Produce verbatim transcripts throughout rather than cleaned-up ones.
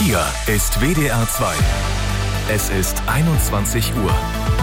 Hier ist W D R zwei. Es ist einundzwanzig Uhr.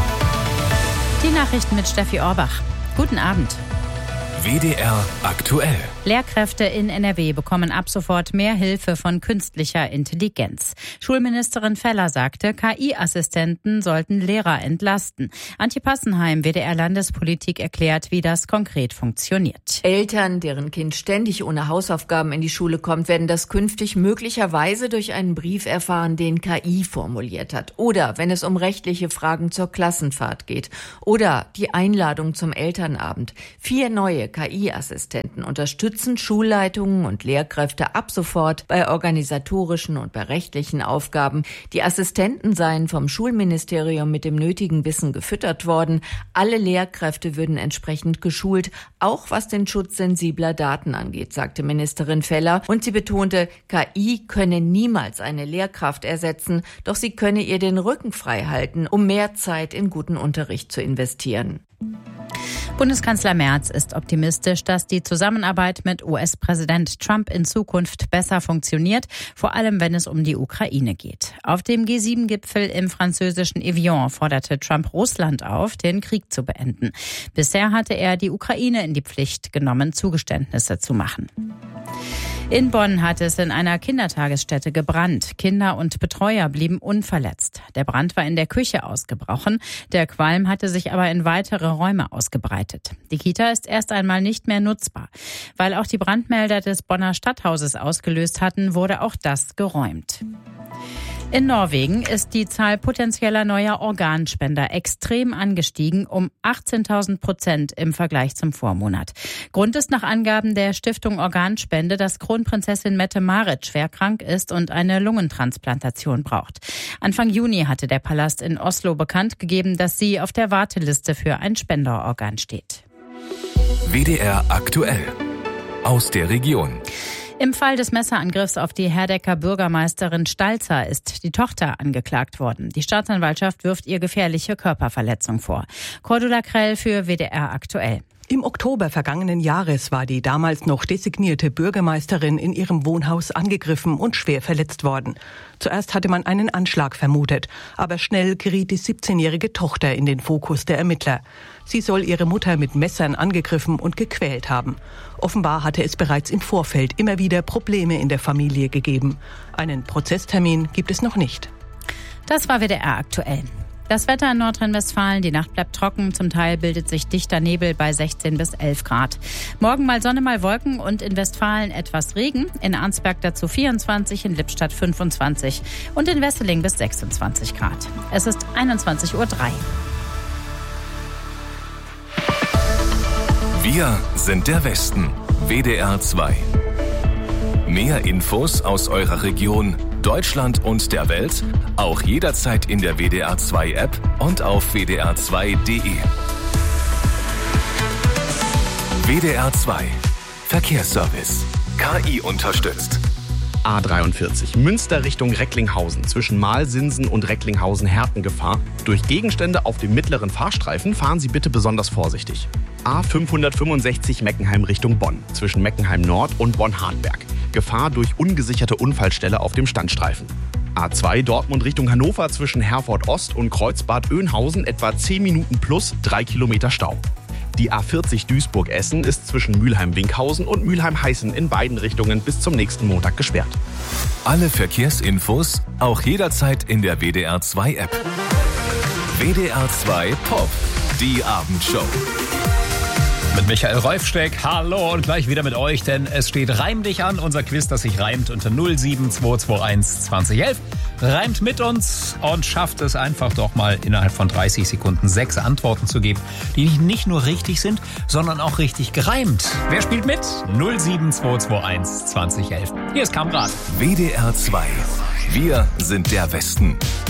Die Nachrichten mit Steffi Orbach. Guten Abend. W D R aktuell. Lehrkräfte in N R W bekommen ab sofort mehr Hilfe von künstlicher Intelligenz. Schulministerin Feller sagte, K I-Assistenten sollten Lehrer entlasten. Antje Passenheim, W D R-Landespolitik, erklärt, wie das konkret funktioniert. Eltern, deren Kind ständig ohne Hausaufgaben in die Schule kommt, werden das künftig möglicherweise durch einen Brief erfahren, den K I formuliert hat. Oder wenn es um rechtliche Fragen zur Klassenfahrt geht. Oder die Einladung zum Elternabend. Vier neue K I-Assistenten unterstützen Schulleitungen und Lehrkräfte ab sofort bei organisatorischen und bei rechtlichen Aufgaben. Die Assistenten seien vom Schulministerium mit dem nötigen Wissen gefüttert worden. Alle Lehrkräfte würden entsprechend geschult, auch was den Schutz sensibler Daten angeht, sagte Ministerin Feller. Und sie betonte, K I könne niemals eine Lehrkraft ersetzen, doch sie könne ihr den Rücken frei halten, um mehr Zeit in guten Unterricht zu investieren. Bundeskanzler Merz ist optimistisch, dass die Zusammenarbeit mit U S-Präsident Trump in Zukunft besser funktioniert, vor allem wenn es um die Ukraine geht. Auf dem G sieben Gipfel im französischen Evian forderte Trump Russland auf, den Krieg zu beenden. Bisher hatte er die Ukraine in die Pflicht genommen, Zugeständnisse zu machen. In Bonn hat es in einer Kindertagesstätte gebrannt. Kinder und Betreuer blieben unverletzt. Der Brand war in der Küche ausgebrochen. Der Qualm hatte sich aber in weitere Räume ausgebreitet. Die Kita ist erst einmal nicht mehr nutzbar. Weil auch die Brandmelder des Bonner Stadthauses ausgelöst hatten, wurde auch das geräumt. In Norwegen ist die Zahl potenzieller neuer Organspender extrem angestiegen, um achtzehntausend Prozent im Vergleich zum Vormonat. Grund ist nach Angaben der Stiftung Organspende, dass Kronprinzessin Mette-Marit schwer krank ist und eine Lungentransplantation braucht. Anfang Juni hatte der Palast in Oslo bekannt gegeben, dass sie auf der Warteliste für ein Spenderorgan steht. W D R aktuell. Aus der Region. Im Fall des Messerangriffs auf die Herdecker Bürgermeisterin Stalzer ist die Tochter angeklagt worden. Die Staatsanwaltschaft wirft ihr gefährliche Körperverletzung vor. Cordula Krell für W D R aktuell. Im Oktober vergangenen Jahres war die damals noch designierte Bürgermeisterin in ihrem Wohnhaus angegriffen und schwer verletzt worden. Zuerst hatte man einen Anschlag vermutet, aber schnell geriet die siebzehnjährige Tochter in den Fokus der Ermittler. Sie soll ihre Mutter mit Messern angegriffen und gequält haben. Offenbar hatte es bereits im Vorfeld immer wieder Probleme in der Familie gegeben. Einen Prozesstermin gibt es noch nicht. Das war W D R aktuell. Das Wetter in Nordrhein-Westfalen, die Nacht bleibt trocken, zum Teil bildet sich dichter Nebel bei sechzehn bis elf Grad. Morgen mal Sonne, mal Wolken und in Westfalen etwas Regen. In Arnsberg dazu vierundzwanzig, in Lippstadt fünfundzwanzig und in Wesseling bis sechsundzwanzig Grad. Es ist einundzwanzig Uhr drei. Wir sind der Westen. W D R zwei. Mehr Infos aus eurer Region, Deutschland und der Welt, auch jederzeit in der W D R zwei App und auf w d r zwei punkt d e. W D R zwei. Verkehrsservice. K I unterstützt. A dreiundvierzig. Münster Richtung Recklinghausen. Zwischen Malsinsen und Recklinghausen-Herten Gefahr. Durch Gegenstände auf dem mittleren Fahrstreifen fahren Sie bitte besonders vorsichtig. A fünfhundertfünfundsechzig Meckenheim Richtung Bonn. Zwischen Meckenheim Nord und Bonn-Hardenberg. Gefahr durch ungesicherte Unfallstelle auf dem Standstreifen. A zwei Dortmund Richtung Hannover zwischen Herford Ost und Kreuzbad Oeynhausen etwa zehn Minuten plus drei Kilometer Stau. Die A vierzig Duisburg-Essen ist zwischen Mülheim-Winkhausen und Mülheim-Heißen in beiden Richtungen bis zum nächsten Montag gesperrt. Alle Verkehrsinfos auch jederzeit in der W D R zwei App. W D R zwei Pop, die Abendshow. Mit Michael Reufsteck, hallo und gleich wieder mit euch, denn es steht Reim dich an, unser Quiz, das sich reimt unter null sieben zwei zwei eins zwanzig elf. Reimt mit uns und schafft es einfach doch mal innerhalb von dreißig Sekunden sechs Antworten zu geben, die nicht nur richtig sind, sondern auch richtig gereimt. Wer spielt mit? null sieben zwei zwei eins zwanzig elf. Hier ist Kamrat. W D R zwei. Wir sind der Westen.